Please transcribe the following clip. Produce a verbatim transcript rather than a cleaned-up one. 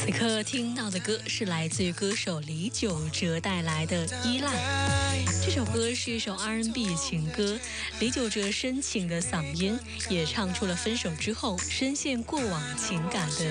此刻听到的歌是来自于歌手李玖哲带来的《依赖》。这首歌是一首 R and B 情歌，李玖哲深情的嗓音也唱出了分手之后深陷过往情感的